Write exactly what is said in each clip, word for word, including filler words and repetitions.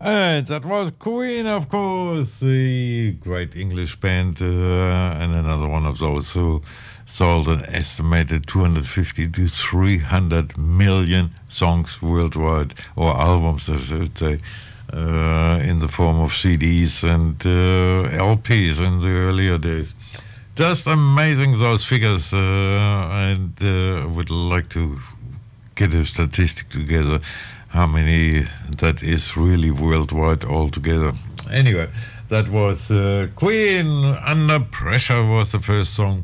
And that was Queen, of course, the great English band, uh, and another one of those who sold an estimated two hundred fifty to three hundred million songs worldwide, or albums, I should say, uh, in the form of C Ds and uh, L Ps in the earlier days. Just amazing, those figures, uh, and I uh, would like to get a statistic together how many that is really worldwide altogether. Anyway, that was uh, Queen. Under Pressure was the first song,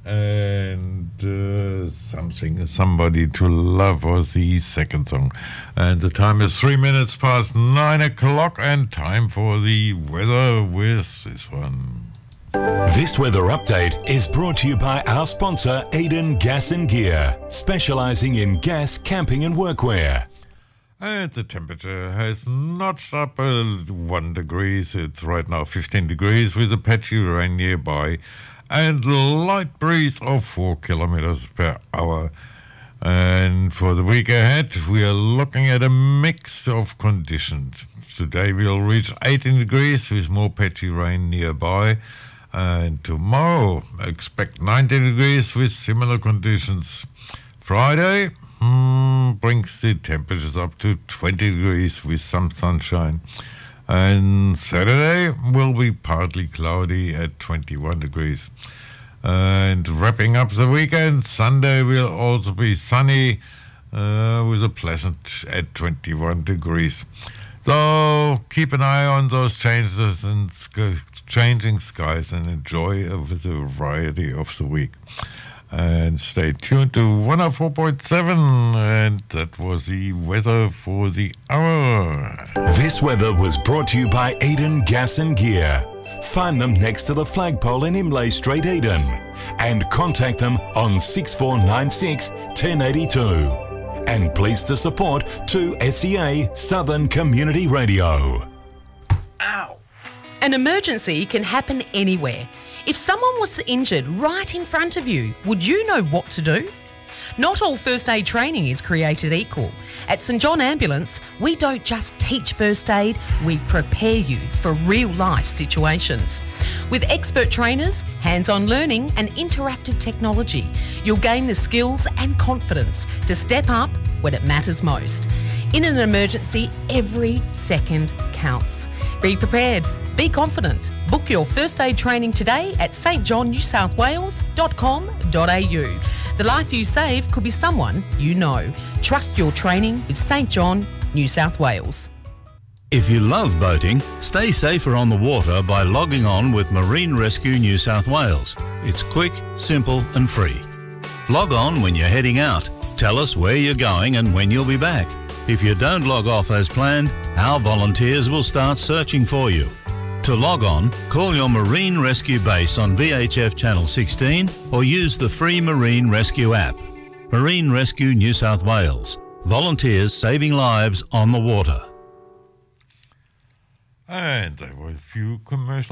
and uh, Something Somebody to Love was the second song. And the time is three minutes past nine o'clock, and time for the weather with this one. This weather update is brought to you by our sponsor Eden Gas and Gear, specialising in gas, camping and workwear. And the temperature has notched up uh, one degrees. It's right now fifteen degrees with a patchy rain nearby and a light breeze of four kilometers per hour. And for the week ahead, we are looking at a mix of conditions. Today we'll reach eighteen degrees with more patchy rain nearby. And tomorrow, expect nineteen degrees with similar conditions. Friday mm, brings the temperatures up to twenty degrees with some sunshine. And Saturday will be partly cloudy at twenty-one degrees. And wrapping up the weekend, Sunday will also be sunny uh, with a pleasant at twenty-one degrees. So keep an eye on those changes and sk- changing skies and enjoy over the variety of the week. And stay tuned to one oh four point seven, and that was the weather for the hour. This weather was brought to you by Eden Gas and Gear. Find them next to the flagpole in Imlay Street, Eden, and contact them on six four nine six, one oh eight two. And pleased to support two S E A Southern Community Radio. Ow! An emergency can happen anywhere. If someone was injured right in front of you, would you know what to do? Not all first aid training is created equal. At St John Ambulance, we don't just teach first aid, we prepare you for real-life situations. With expert trainers, hands-on learning and interactive technology, you'll gain the skills and confidence to step up when it matters most. In an emergency, every second counts. Be prepared. Be confident. Book your first aid training today at s t john new south wales dot com dot a u. The life you save could be someone you know. Trust your training with St John, New South Wales. If you love boating, stay safer on the water by logging on with Marine Rescue New South Wales. It's quick, simple and free. Log on when you're heading out. Tell us where you're going and when you'll be back. If you don't log off as planned, our volunteers will start searching for you. To log on, call your Marine Rescue base on V H F Channel sixteen or use the free Marine Rescue app. Marine Rescue New South Wales. Volunteers saving lives on the water. And there were a few commercial